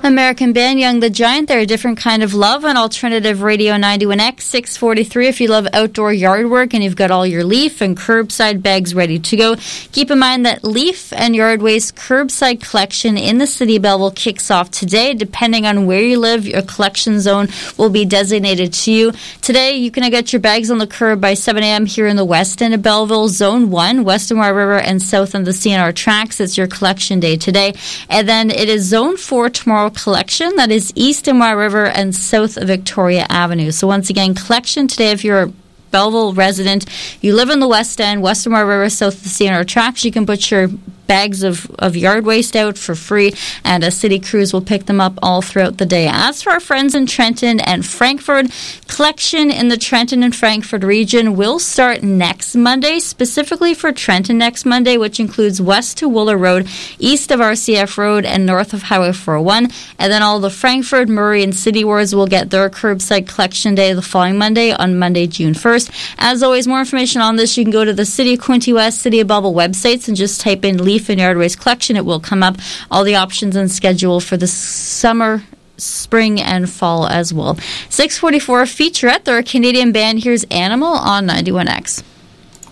American band Young the Giant, they're a different kind of love on Alternative Radio 91X 643. If you love outdoor yard work and you've got all your leaf and curbside bags ready to go, keep in mind that leaf and yard waste curbside collection in the City of Belleville kicks off today. Depending on where you live, your collection zone will be designated to you. Today, you can get your bags on the curb by 7 a.m. here in the west end of Belleville, Zone 1, west of Moira River and south on the CNR tracks. It's your collection day today. And then it is Zone 4 tomorrow collection. That is east of Moira River and south of Victoria Avenue. So once again, collection today if you're a Belleville resident, you live in the West End, west of Moira River, south of the CNR tracks, you can put your bags of yard waste out for free, and a city crews will pick them up all throughout the day. As for our friends in Trenton and Frankfort, collection in the Trenton and Frankfort region will start next Monday, specifically for Trenton next Monday, which includes west to Wooler Road, east of RCF Road, and north of Highway 401. And then all the Frankfort, Murray, and City wards will get their curbside collection day the following Monday, on Monday, June 1st. As always, more information on this, you can go to the City of Quinte West, City of Belleville websites and just type in leaf and yard waste collection. It will come up, all the options and schedule for the summer, spring, and fall as well. 644 featurette, they're a Canadian band. Here's Animal on 91X.